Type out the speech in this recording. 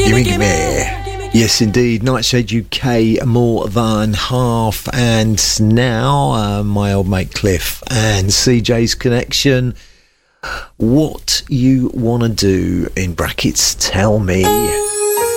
Gimme. Yes, indeed. Nightshade UK, More Than Half. And now, my old mate Cliff and CJ's Connection. What you want to do, in brackets, tell me.